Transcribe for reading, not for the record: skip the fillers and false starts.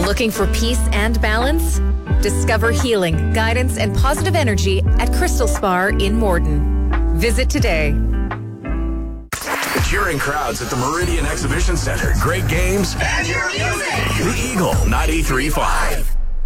Looking for peace and balance? Discover healing, guidance, and positive energy at Crystal Spar in Morden. Visit today. Cheering crowds at the Meridian Exhibition Center. Great games. And your music. The Eagle 93.5.